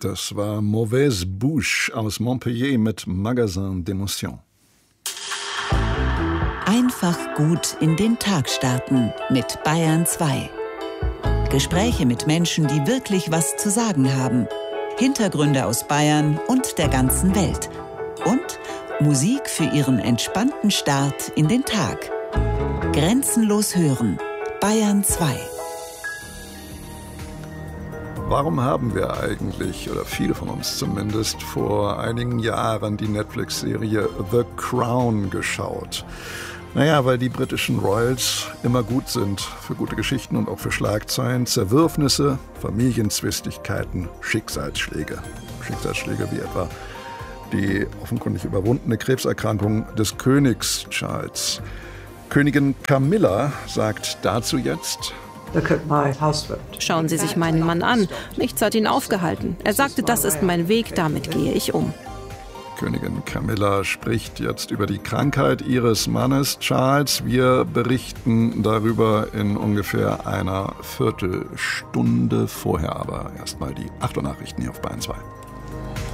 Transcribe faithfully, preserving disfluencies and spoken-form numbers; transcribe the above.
Das war Mauvaise Bouche aus Montpellier mit Magasin d'Émotion. Einfach gut in den Tag starten mit Bayern zwei. Gespräche mit Menschen, die wirklich was zu sagen haben. Hintergründe aus Bayern und der ganzen Welt. Und Musik für Ihren entspannten Start in den Tag. Grenzenlos hören. Bayern zwei. Warum haben wir eigentlich, oder viele von uns zumindest, vor einigen Jahren die Netflix-Serie The Crown geschaut? Naja, weil die britischen Royals immer gut sind für gute Geschichten und auch für Schlagzeilen, Zerwürfnisse, Familienzwistigkeiten, Schicksalsschläge. Schicksalsschläge wie etwa die offenkundig überwundene Krebserkrankung des Königs Charles. Königin Camilla sagt dazu jetzt: Schauen Sie sich meinen Mann an. Nichts hat ihn aufgehalten. Er sagte, das ist mein Weg, damit gehe ich um. Königin Camilla spricht jetzt über die Krankheit ihres Mannes Charles. Wir berichten darüber in ungefähr einer Viertelstunde. Vorher aber erstmal die acht Uhr Nachrichten hier auf Bayern zwei.